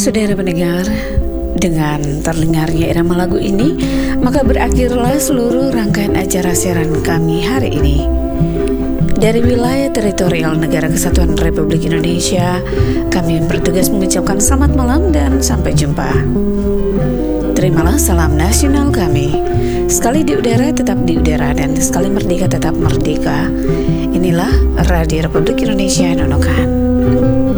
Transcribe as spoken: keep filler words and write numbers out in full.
saudara pendengar, dengan terdengarnya irama lagu ini, maka berakhirlah seluruh rangkaian acara siaran kami hari ini. Dari wilayah teritorial Negara Kesatuan Republik Indonesia, kami bertugas mengucapkan selamat malam dan sampai jumpa. Terimalah salam nasional kami. Sekali di udara tetap di udara, dan sekali merdeka tetap merdeka. Inilah Radio Republik Indonesia Nunukan.